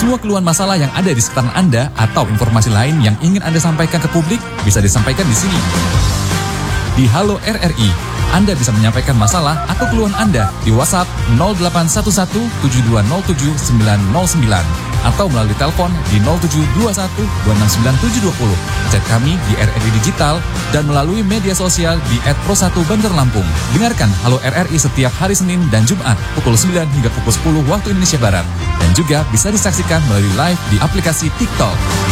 Semua keluhan masalah yang ada di sekitar Anda atau informasi lain yang ingin Anda sampaikan ke publik bisa disampaikan di sini. Di Halo RRI, Anda bisa menyampaikan masalah atau keluhan Anda di WhatsApp 0811 7207 909 atau melalui telepon di 0721 269720. Chat kami di RRI Digital dan melalui media sosial di @pro1 Banjar Lampung. Dengarkan Halo RRI setiap hari Senin dan Jumat pukul 9 hingga pukul 10 waktu Indonesia Barat. Dan juga bisa disaksikan melalui live di aplikasi TikTok.